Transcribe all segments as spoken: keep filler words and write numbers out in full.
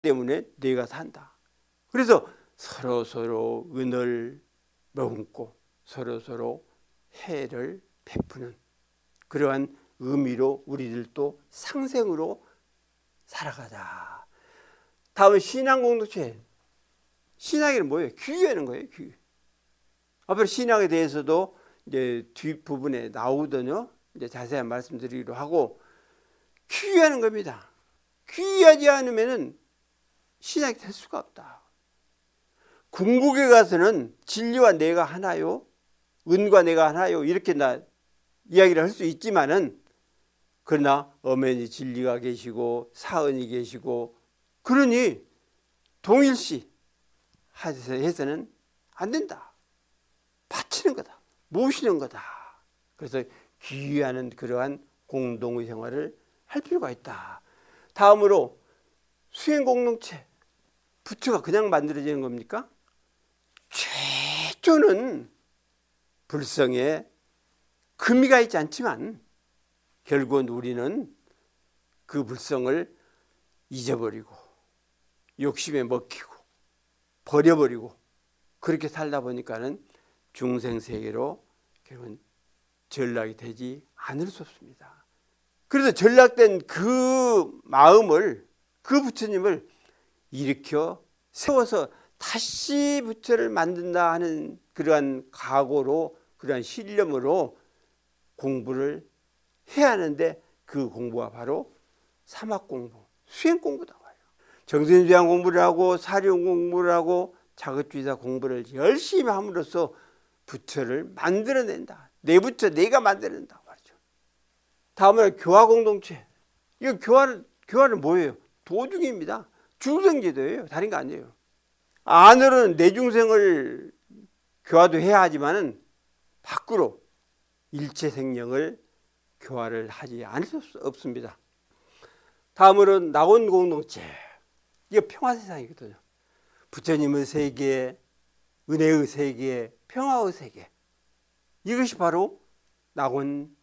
때문에 내가 산다. 그래서 서로 서로 은을 머금고 서로 서로 해를 베푸는 그러한 의미로 우리들도 상생으로 살아가자. 다음은 신앙 공동체. 신앙이 뭐예요? 귀하는 거예요. 귀. 앞으로 신앙에 대해서도 이제 뒷부분에 나오더니요. 이제 자세한 말씀드리기로 하고 귀하는 겁니다. 귀하지 않으면은 신앙이 될 수가 없다. 궁극에 가서는 진리와 내가 하나요? 은과 내가 하나요? 이렇게 나 이야기를 할 수 있지만은 그러나 엄연히 진리가 계시고 사은이 계시고 그러니 동일시 해서는 안 된다. 바치는 거다. 모시는 거다. 그래서 귀하는 그러한 공동의 생활을 할 필요가 있다. 다음으로 수행 공동체. 부처가 그냥 만들어지는 겁니까? 최초는 불성에 금이가 있지 않지만 결국은 우리는 그 불성을 잊어버리고 욕심에 먹히고 버려버리고 그렇게 살다 보니까는 중생세계로 결국은 전락이 되지 않을 수 없습니다. 그래서 전락된 그 마음을 그 부처님을 일으켜 세워서 다시 부처를 만든다 하는 그러한 각오로 그러한 신념으로 공부를 해야 하는데 그 공부가 바로 사막공부, 수행공부다. 정신수양 공부를 하고 사륜 공부를 하고 자급주의사 공부를 열심히 함으로써 부처를 만들어낸다. 내 부처 내가 만들어낸다 말이죠. 다음은 교화공동체. 이거 교화는, 교화는 뭐예요? 도중입니다. 중생제도예요. 다른 거 아니에요. 안으로는 내중생을 교화도 해야 하지만은 밖으로 일체 생명을 교화를 하지 않을 수 없습니다. 다음으로는 낙원공동체. 이게 평화세상이거든요. 부처님의 세계, 은혜의 세계, 평화의 세계. 이것이 바로 낙원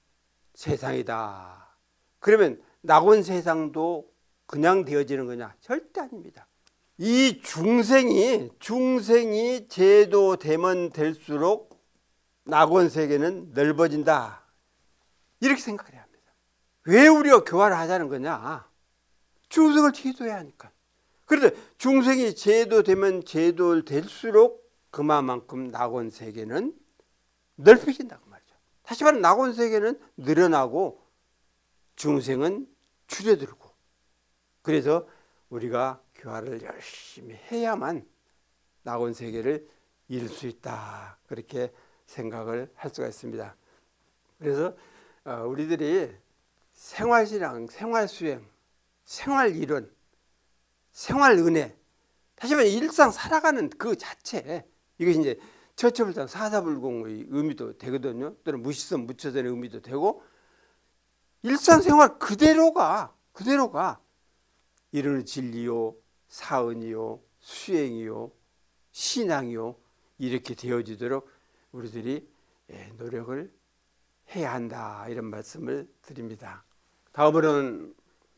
세상이다. 그러면 낙원 세상도 그냥 되어지는 거냐? 절대 아닙니다. 이 중생이 중생이 제도되면 될수록 낙원 세계는 넓어진다. 이렇게 생각을 해야 합니다. 왜 우리가 교화를 하자는 거냐? 중생을 제도해야 하니까. 그런데 중생이 제도되면 제도될수록 그만큼 낙원 세계는 넓혀진다고 말이죠. 다시 말하면 낙원 세계는 늘어나고 중생은 줄여들고. 그래서 우리가 교화를 열심히 해야만 낙원 세계를 이룰 수 있다. 그렇게 생각을 할 수가 있습니다. 그래서 우리들이 생활신앙, 생활수행, 생활이론, 생활은혜, 다시 말해 일상 살아가는 그 자체, 이것이 이제 처처불상 사사불공의 의미도 되거든요. 또는 무시선 무처전의 의미도 되고, 일상생활 그대로가 그대로가 이르는 진리요, 사은이요, 수행이요, 신앙이요, 이렇게 되어지도록 우리들이 노력을 해야 한다, 이런 말씀을 드립니다. 다음으로는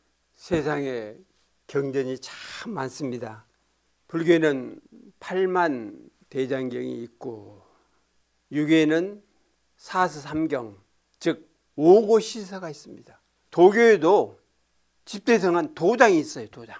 세상에 경전이 참 많습니다. 불교에는 팔만 대장경이 있고, 유교에는 사스삼경, 즉 오고시서가 있습니다. 도교에도 집대성한 도장이 있어요. 도장.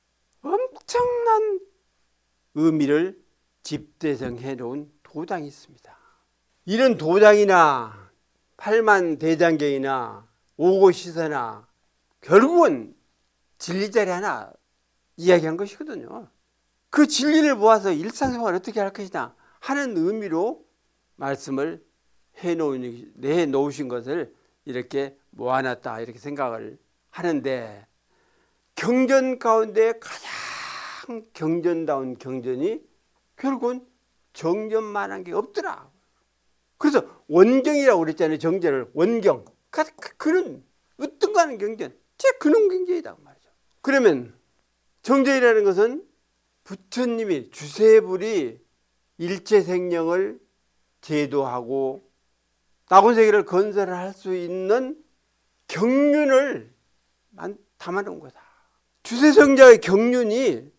엄청난 의미를 집대성해 놓은 도장이 있습니다. 이런 도장이나 팔만 대장경이나 오고시서나 결국은 진리자리 하나 이야기한 것이거든요. 그 진리를 모아서 일상생활을 어떻게 할 것이냐 하는 의미로 말씀을 해놓으신, 내놓으신 것을 이렇게 모아놨다, 이렇게 생각을 하는데, 경전 가운데 가장 경전다운 경전이 결국은 정전만한 게 없더라. 그래서 원경이라고 그랬잖아요. 정전을 원경. 그는 어떤 거 하는 경전, 제 근원 경전이다 말이죠. 그러면 정전이라는 것은 부처님이 주세불이 일체 생명을 제도하고 낙원세계를 건설할 수 있는 경륜을 담아놓은 거다. 주세성자의 경륜이